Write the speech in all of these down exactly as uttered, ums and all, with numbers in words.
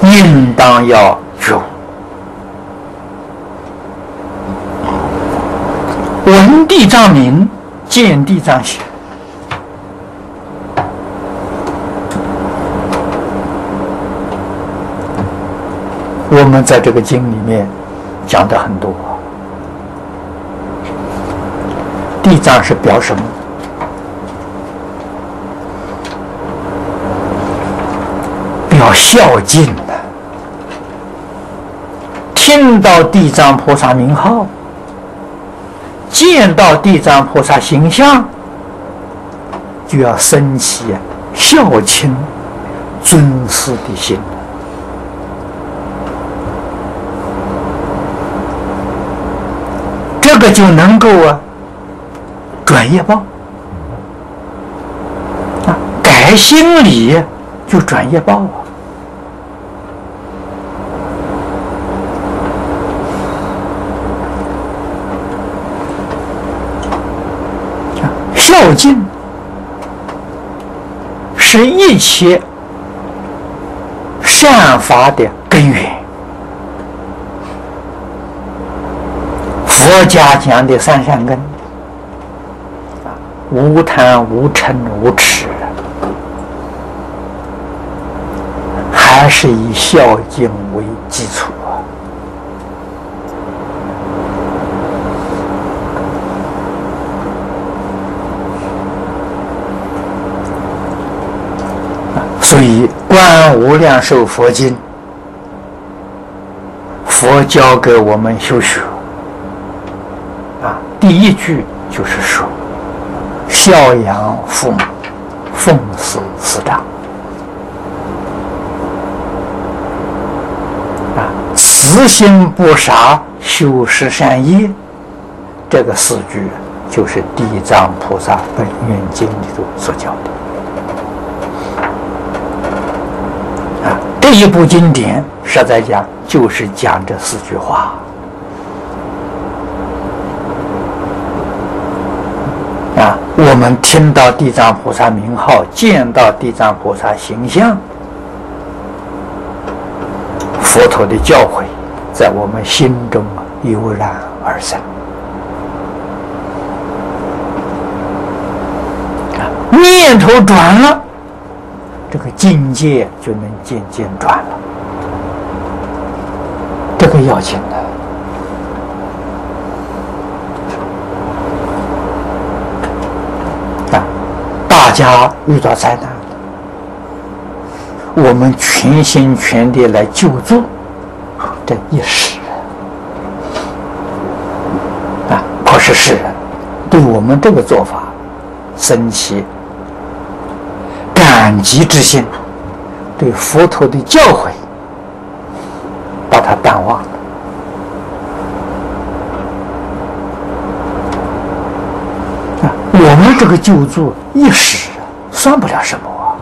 应当要觉悟。闻地藏名，见地藏显。我们在这个经里面讲的很多，地藏是表什么？表孝敬的。听到地藏菩萨名号，见到地藏菩萨形象，就要生起孝亲尊师的心。这个就能够啊转业报啊，改心理就转业报啊。孝敬是一切善法的根源。佛家讲的三善根，无贪、无嗔、无痴，还是以孝敬为基础啊。所以《观无量寿佛经》，佛教给我们修学啊，第一句就是说：孝养父母，奉事师长。啊，慈心不杀，修十善业，这个四句就是地藏菩萨本愿经里头所教的。啊，这一部经典实在讲就是讲这四句话。啊，我们听到地藏菩萨名号，见到地藏菩萨形象，佛陀的教诲在我们心中油然而生。啊，念头转了，这个境界就能渐渐转了，这个要紧的。大家遇到灾难了，我们全心全力来救助，这一时啊，可是世人对我们这个做法生起感激之心，对佛陀的教诲把它淡忘了。我们这个救助一时算不了什么啊！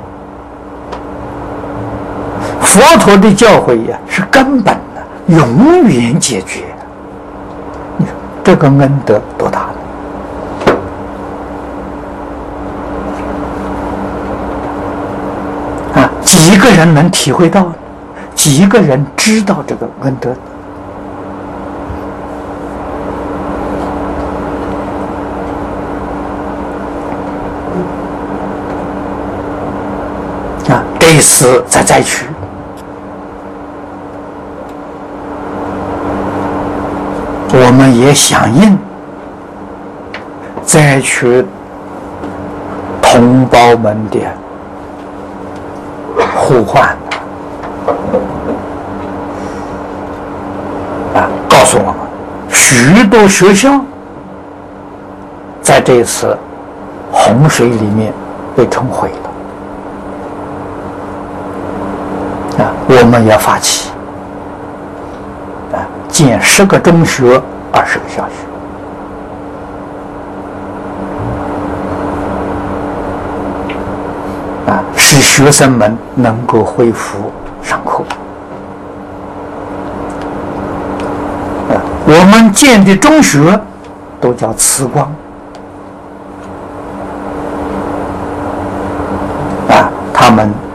佛陀的教诲呀是根本的，永远解决。你说这个恩德多大呢？啊，几个人能体会到？几个人知道这个恩德？这一次在灾区，我们也响应灾区同胞们的呼唤啊，告诉我们，许多学校在这次洪水里面被冲毁了。啊，我们要发起啊，建十个中学，二十个小学。啊，使学生们能够恢复上课。啊，我们建的中学都叫慈光。啊，他们